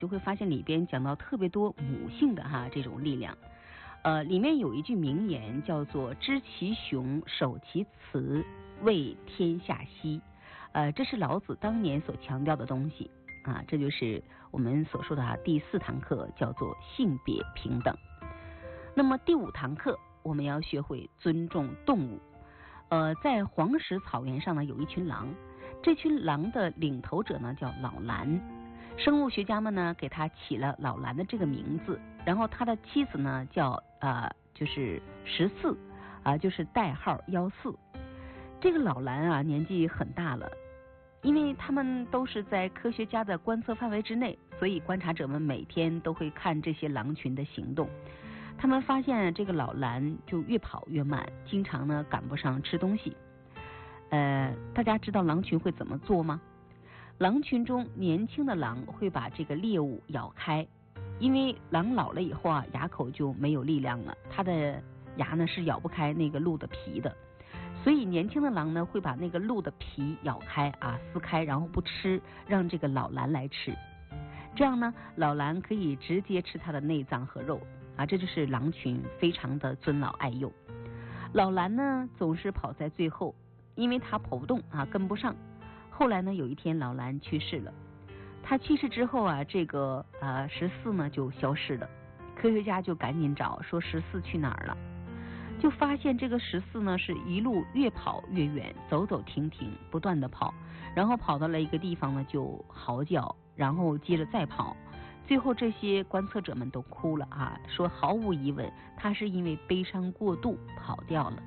就会发现里边讲到特别多母性的这种力量。里面有一句名言叫做知其雄，守其雌，为天下溪。这是老子当年所强调的东西啊，这就是我们所说的第4堂课，叫做性别平等。那么第5堂课我们要学会尊重动物。在黄石草原上呢，有一群狼，这群狼的领头者呢叫老蓝，生物学家们呢给他起了老蓝的这个名字，然后他的妻子呢叫就是14就是代号14。这个老蓝年纪很大了，因为他们都是在科学家的观测范围之内，所以观察者们每天都会看这些狼群的行动。他们发现这个老蓝就越跑越慢，经常呢赶不上吃东西。大家知道狼群会怎么做吗？狼群中年轻的狼会把这个猎物咬开，因为狼老了以后牙口就没有力量了，它的牙呢是咬不开那个鹿的皮的，所以年轻的狼呢会把那个鹿的皮咬开撕开，然后不吃，让这个老蓝来吃。这样呢，老蓝可以直接吃它的内脏和肉这就是狼群非常的尊老爱幼。老蓝呢总是跑在最后，因为他跑不动跟不上。后来呢，有一天老蓝去世了。他去世之后这个14呢就消失了。科学家就赶紧找，说14去哪儿了？就发现这个14呢是一路越跑越远，走走停停，不断的跑，然后跑到了一个地方呢就嚎叫，然后接着再跑。最后这些观测者们都哭了说毫无疑问，他是因为悲伤过度跑掉了。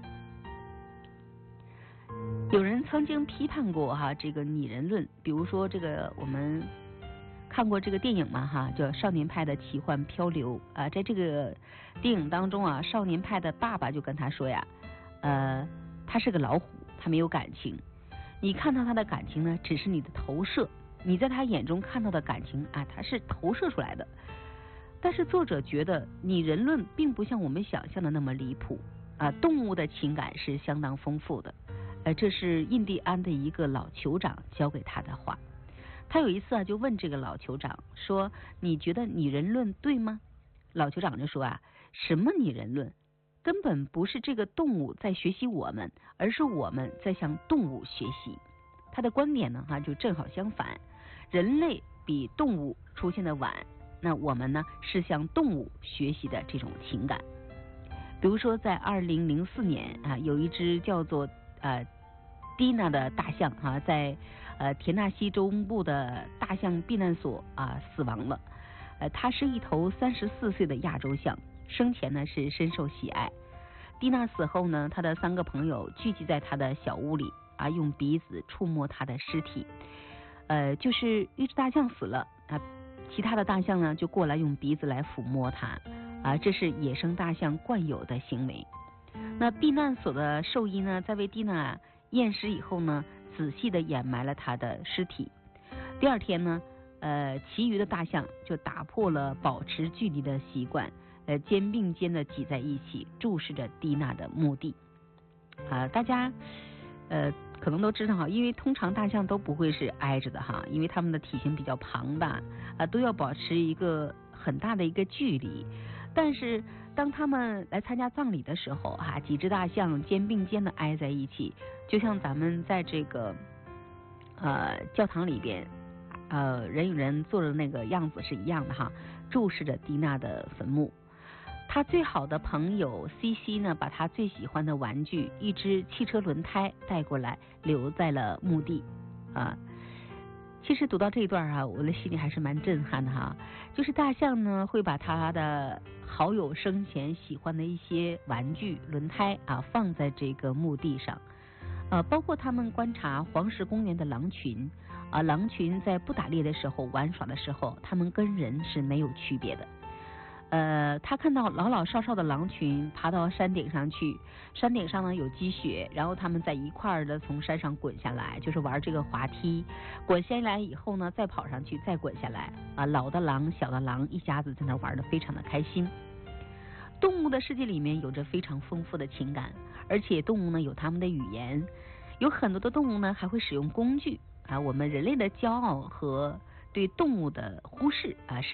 有人曾经批判过这个拟人论，比如说这个我们看过这个电影嘛叫《少年派的奇幻漂流》在这个电影当中少年派的爸爸就跟他说他是个老虎，他没有感情，你看到他的感情呢只是你的投射，你在他眼中看到的感情它是投射出来的。但是作者觉得拟人论并不像我们想象的那么离谱动物的情感是相当丰富的。这是印第安的一个老酋长教给他的话。他有一次就问这个老酋长说，你觉得拟人论对吗？老酋长就说什么拟人论？根本不是这个动物在学习我们，而是我们在向动物学习。他的观点呢就正好相反，人类比动物出现的晚，那我们呢是向动物学习的这种情感。比如说在2004年有一只叫做蒂娜的大象在田纳西州部的大象避难所死亡了。它是一头34岁的亚洲象，生前呢是深受喜爱。蒂娜死后呢，他的3个朋友聚集在他的小屋里用鼻子触摸他的尸体。就是一只大象死了其他的大象呢就过来用鼻子来抚摸它这是野生大象惯有的行为。那避难所的兽医呢，在为蒂娜验尸以后呢，仔细的掩埋了她的尸体。第二天呢，其余的大象就打破了保持距离的习惯，肩并肩的挤在一起，注视着蒂娜的墓地。大家可能都知道因为通常大象都不会是挨着的因为它们的体型比较庞大都要保持一个很大的一个距离。但是当他们来参加葬礼的时候几只大象肩并肩的挨在一起，就像咱们在这个教堂里边人与人坐的那个样子是一样的注视着蒂娜的坟墓。他最好的朋友 CC 呢，把他最喜欢的玩具一只汽车轮胎带过来，留在了墓地其实读到这一段我的心里还是蛮震撼的就是大象呢会把他的好友生前喜欢的一些玩具轮胎放在这个墓地上包括他们观察黄石公园的狼群狼群在不打猎的时候玩耍的时候，他们跟人是没有区别的。他看到老老少少的狼群爬到山顶上去，山顶上呢有积雪，然后他们在一块儿的从山上滚下来，就是玩这个滑梯，滚下来以后呢再跑上去再滚下来老的狼小的狼一家子在那玩得非常的开心。动物的世界里面有着非常丰富的情感，而且动物呢有他们的语言，有很多的动物呢还会使用工具我们人类的骄傲和对动物的忽视啊，